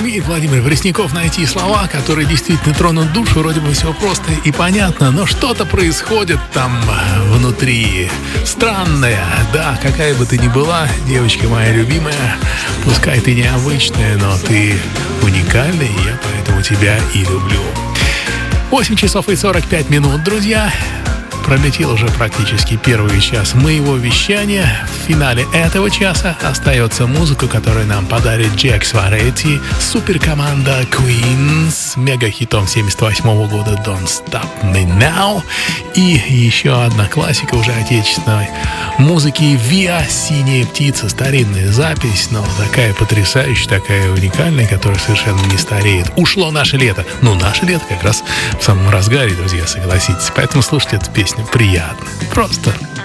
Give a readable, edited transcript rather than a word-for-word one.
умеет Владимир Пресняков найти слова, которые действительно тронут душу. Вроде бы все просто и понятно, но что-то происходит там внутри. Странное. Да, какая бы ты ни была, девочка моя любимая, пускай ты необычная, но ты уникальная, и я поэтому тебя и люблю. 8 часов и 45 минут, друзья. Пролетел уже практически первый час моего вещания. В финале этого часа остается музыка, которую нам подарит Джек Сваретти, суперкоманда Queen с мега-хитом 78 года Don't Stop Me Now. И еще одна классика уже отечественной музыки Виа «Синяя птица». Старинная запись, но такая потрясающая, такая уникальная, которая совершенно не стареет. Ушло наше лето. Ну, наше лето как раз в самом разгаре, друзья, согласитесь. Поэтому слушайте эту песню приятно. Просто